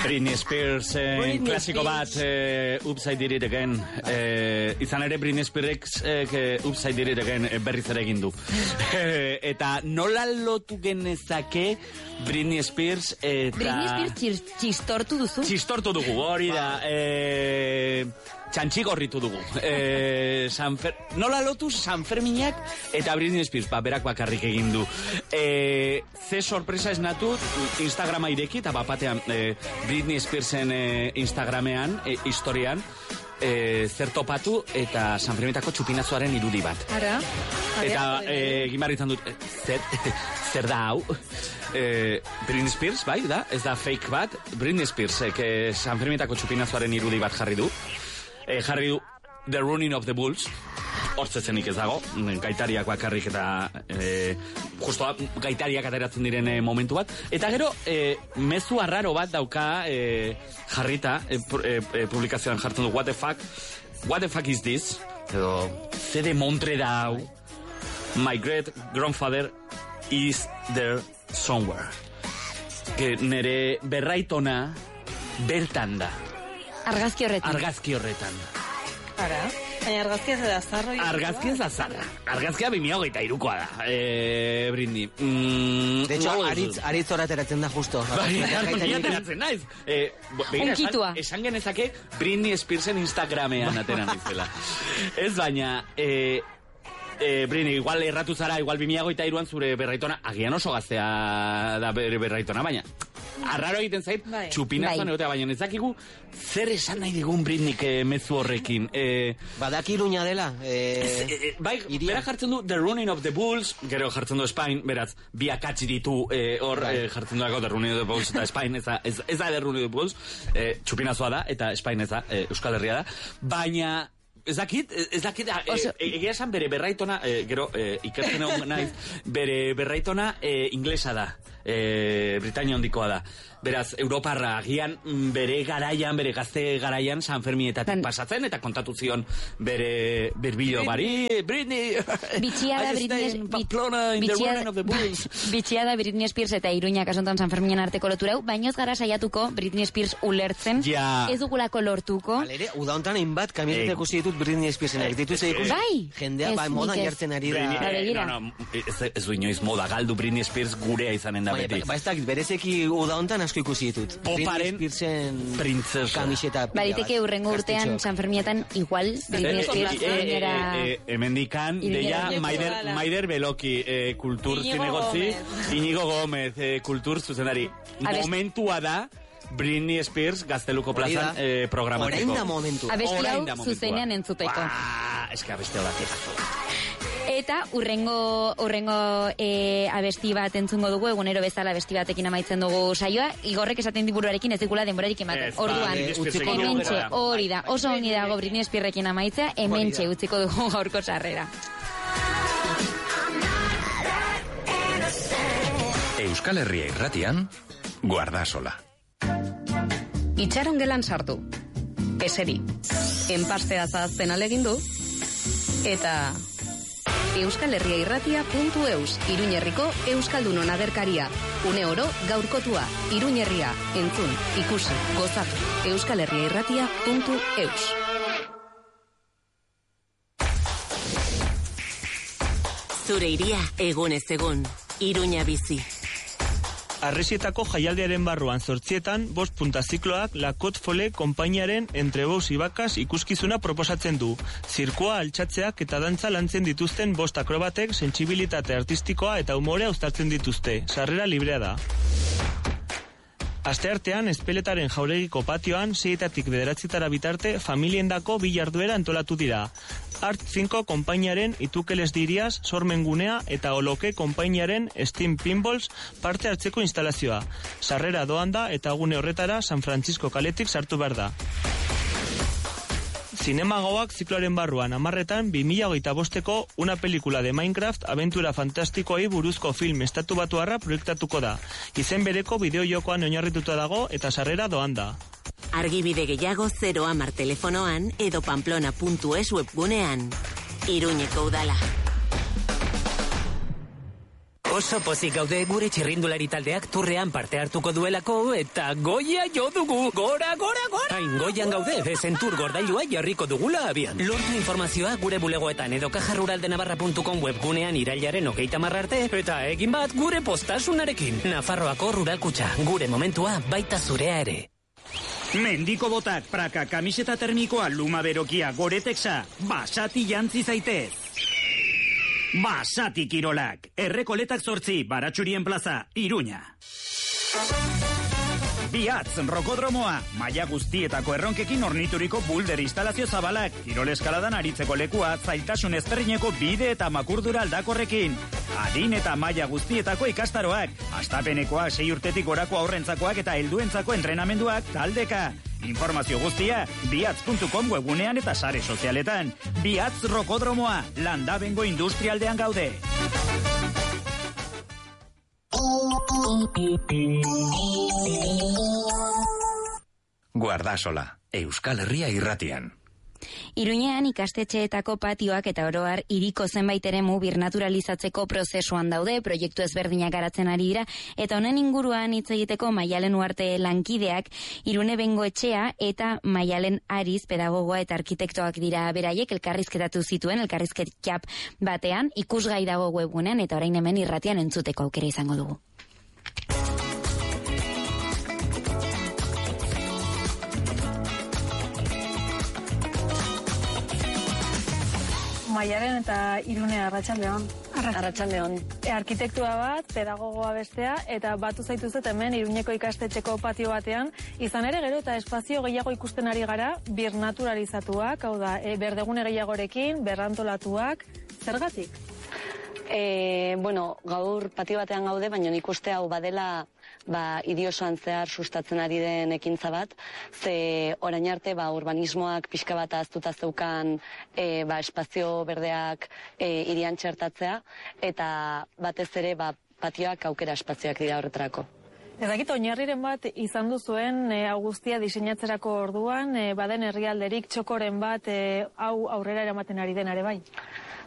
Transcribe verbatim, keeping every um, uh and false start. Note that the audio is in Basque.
Britney Spears, eh, klasiko bat, eh, Oops, I Did It Again. Eh, izan ere, Britney Spears, eh, Oops, I Did It Again eh, berriz ere egin du. Eta nola lotu genezake Britney Spears eta... Britney Spears txistortu duzu? Txistortu dugu, hori da. Eh, txantxigorritu dugu. Eh, Sanfer... Nola lotu San Ferminak eta Britney Spears, ba, berak bakarrik egin du. Eh, ze sorpresa esnatu Instagrama ireki eta bapatean eh, Britney Spearsen eh, Instagramean, eh, historian, eh, zer topatu eta San Fermitako txupinazoaren irudi bat. Ara? Eta eh, egin behar izan dut, eh, zer, zer da hau? Eh, Britney Spears, bai, da? Ez da fake bat? Britney Spears, eh, San Fermitako txupinazoaren irudi bat jarri du. Eh, jarri du The Running of the Bulls, hortzezenik ez dago, gaitariak bakarrik eta eh, justo gaitariak ateratzen diren eh, momentu bat. Eta gero, eh, mezu arraro bat dauka eh, jarrita, eh, eh, publikazioan jartzen du, what the fuck, what the fuck is this? Edo, ze de montre da hau, my great grandfather is there somewhere. Que nere berraitona bertan da. Argazki horretan. Argazki horretan. Ara, baina argazkia ez da zarro. Argazkia ez da zarra. Argazkia bimia hogeita irukoa da, eh, Britney. Mm, de hecho, no, aritz, aritz horateratzen da justo. Bai, ateratzen naiz. Eh, begira, esan, esan genezake Britney Spearsen Instagramean atera nizela. Ez baina... Eh, Eh, Britney, igual erratu zara, igual bimia hogeita iruan zure berraitona, agian oso gaztea da bere berraitona, baina arraro egiten zait, bai. Txupinazoan egotea, baina nezakigu zer esan nahi digun Britney eh, mezu horrekin. Eh, Badaki Iruña dela. Eh, eh, eh, bai, iria. Bera jartzen du The Running of the Bulls, gero jartzen du Spain, beraz, bi akatsi ditu eh, hor bai. eh, jartzen duako The Running of the Bulls eta Spain, ez da, ez, ez da The Running of the Bulls, eh, txupinazoa da, eta Spain ez da, eh, Euskal Herria da, baina... Ez dakit, ez dakit, Oso... e, egia esan bere berraitona, e, gero, e, ikertzen egon naiz, bere berraitona e, inglesa da, e, Britania hondikoa da. Beraz, Europarra agian bere garaian, bere gazte garaian, San Fermietatik pasatzen, eta kontatu zion bere berbilo bari, Britney, bitxia da Britney, Pamplona, in the running of the bulls. Bitxia da Britney Spears eta Iruña kasontan San Ferminen arteko loturau, baina ez gara saiatuko Britney Spears ulertzen, ja. Ez dugulako lortuko. Balere, uda hontan hainbat kamisetak ikusi ditut Britney Spearsen, egititu ze ikusi. Bai! Jendea, bai, modan jartzen ari da. No, no, ez, ez du inoiz moda, galdu Britney Spears gurea izanen da beti. Ba, ez dakit, berezeki uda hontan asko ikusi ditut. Poparen princesa. Kamiseta. Bariteke urrengo urtean San Fermietan igual Britney Spears gainera. Hemendikan deia Maider Maider Beloki, kultur zinegotzi, Inigo Gomez, kultur zuzendari. Momentua da Britney Spears Gazteluko plazan eh, programateko. Orain da momentua. Abesti hau zuzenean entzuteko. Ez que abesti hau da. Eta urrengo, urrengo e, abesti bat entzungo dugu, egunero bezala abesti batekin amaitzen dugu saioa, Igorrek esaten diburuarekin ez dikula denborarik ematen. Orduan, hementxe hori da, oso ongi dago Britney Spearrekin amaitzea, hementxe utziko dugu gaurko sarrera. Euskal Herria irratian, Guardasola. Itxaron gelan sartu, eseri, enpastea zahazten alegindu, eta... Euskal Herria irratia puntu eus, Iruñerriko Euskaldunon agerkaria. Une oro gaurkotua, Iruñerria, entzun, ikusi, gozatu. Euskal Herria irratia puntu eus. Zure iria, egunez egun, Iruña bizi. Arresietako jaialdiaren barruan zortzietan, bost punta zikloak Lakot Fole konpainiaren entre bous ibakaz ikuskizuna proposatzen du. Zirkoa, altxatzeak eta dantza lantzen dituzten bost akrobatek sentsibilitate artistikoa eta umorea uztartzen dituzte. Sarrera librea da. Asteartean, Espeletaren jauregiko patioan, seietatik bederatzitara bitarte, familiendako bi jarduera antolatu dira. Art cinco konpainiaren Itukeles diriaz, sormengunea eta Oloke konpainiaren Steam Pinballs parte hartzeko instalazioa. Sarrera doan da eta gune horretara San Francisco kaletik sartu behar da. Zinemagoak zikloaren barruan amarretan bi mila hogeita bosteko una pelikula de Minecraft abentura fantastikoei buruzko film estatu batuarra proiektatuko da. Izen bereko bideo-jokoan oinarrituta dago eta sarrera doan da. Argibide gehiago zero hamar telefonoan edo pamplona puntu es webgunean. Iruñeko udala. Oso pozik gaude gure txirrindulari taldeak turrean parte hartuko duelako eta goia jo dugu. Gora, gora, gora! Hain goian gaude, bezen tur gordailua jarriko dugula abian. Lortu informazioa gure bulegoetan edo caja rural de navarra puntu com webgunean irailaren hogeita hamar arte eta egin bat gure postasunarekin. Nafarroako Ruralkutxa, gure momentua baita zurea ere. Mendiko botak, praka, kamiseta termikoa, luma berokia, goretexa, basati jantzi zaitez. Basati Kirolak, errekoletak zortzi, Baratxurien plaza, Iruña. Biatz, rokodromoa, maila guztietako erronkekin ornituriko bulder instalazio zabalak, kirol eskaladan aritzeko lekua, zailtasun ezberdineko bide eta makurdura aldakorrekin. Adin eta maila guztietako ikastaroak, astapenekoak, sei urtetik gorako aurrentzakoak eta helduentzako entrenamenduak taldeka. Informazio guztia, biatz puntu com webgunean eta sare sozialetan. Biatz rokodromoa, Landabengo industrialdean gaude. Guardasola, Euskal Herria irratian. Iruñean ikastetxeetako patioak eta oroar hiriko zenbait eremu birnaturalizatzeko prozesuan daude, proiektu ezberdinak garatzen ari dira, eta honen inguruan hitz egiteko Maialen Uarte lankideak Irune Bengoetxea eta Maialen Ariz pedagogoa eta arkitektoak dira beraiek, elkarrizketatu zituen, elkarrizketap batean, ikusgai dago webgunean eta orain hemen irratian entzuteko aukera izango dugu. Maialen eta Irune Arratsaldeon. Arratsaldeon. E, arkitektua bat, pedagogoa bestea, eta batu zaituzet hemen Iruñeko ikastetxeko patio batean, izan ere gero eta espazio gehiago ikusten ari gara, birnaturalizatuak, hau da, e, berdegune gehiagorekin, berrantolatuak, zergatik? E, bueno, gaur patio batean gaude, baina nik uste hau badela ba, idiosoan zehar sustatzen ari den ekintza bat, ze orain arte ba, urbanismoak pixka bat aztuta zeukan e, ba, espazio berdeak e, irian txertatzea, eta batez ere ba, patioak aukera espazioak dira horretarako. Ez dakit, oinarriren bat izan duzuen e, Augustia diseinatzerako orduan, e, baden herrialderik txokoren bat e, hau aurrera eramaten ari denare bai?